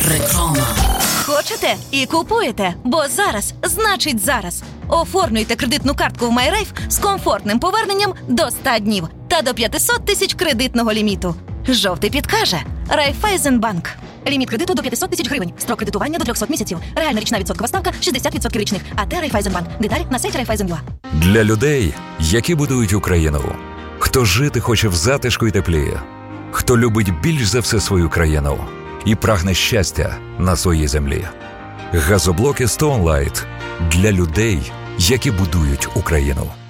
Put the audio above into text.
Реклама. Хочете і купуєте, бо зараз значить зараз. Оформлюйте кредитну картку в MyRafe з комфортним поверненням до 100 днів та до 500 тисяч кредитного ліміту. Жовтий підкаже. Райфайзенбанк. Ліміт кредиту до 500 тисяч гривень. Строк кредитування до 300 місяців. Реальна річна відсоткова ставка 60% річних. АТ Райфайзенбанк. Деталі на сайті Райфайзен.ua. Для людей, які будують Україну. Хто жити хоче в затишку й теплі. Хто любить більш за все свою країну. І прагне щастя на своїй землі. Газоблоки Stone Light. Для людей, які будують Україну.